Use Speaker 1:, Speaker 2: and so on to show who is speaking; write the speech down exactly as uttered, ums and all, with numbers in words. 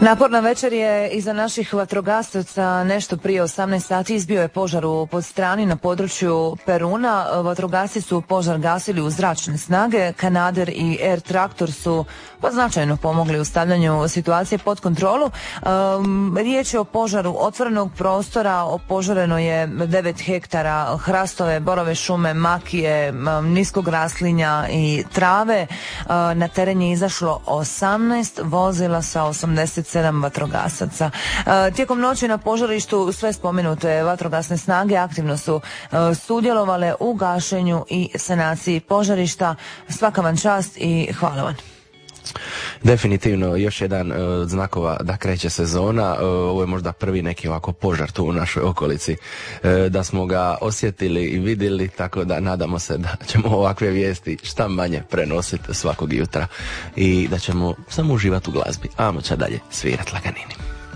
Speaker 1: Naporna večer je iza naših vatrogasaca. Nešto prije osamnaest sati izbio je požar u Podstrani na području Peruna. Vatrogasci su požar gasili u zračne snage. Kanader i Air Traktor su pa značajno pomogli u stavljanju situacije pod kontrolu. Um, riječ je o požaru otvorenog prostora. Opožareno je devet hektara hrastove, borove šume, makije, um, niskog raslinja i trave. Uh, na teren je izašlo osamnaest vozila sa osamdeset sedam vatrogasaca. E, tijekom noći na požarištu sve spomenute vatrogasne snage aktivno su e, sudjelovale u gašenju i sanaciji požarišta. Svaka vam čast i hvala vam.
Speaker 2: Definitivno još jedan od uh, znakova da kreće sezona. Uh, ovo je možda prvi neki ovako požar tu u našoj okolici, uh, da smo ga osjetili i vidjeli, tako da nadamo se da ćemo ovakve vijesti šta manje prenositi svakog jutra i da ćemo samo uživati u glazbi, a moća dalje svirat laganinima.